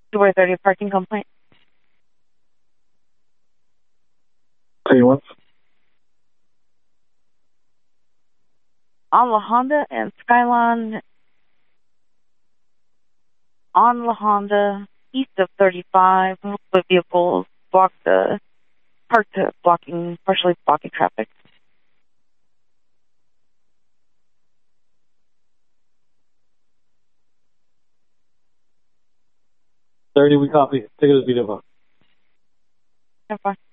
Door 30 parking complaint. Anyone? On La Honda and Skyline. On La Honda, east of 35, the vehicles parked partially blocking traffic. 30, we copy. Take it as video. So far.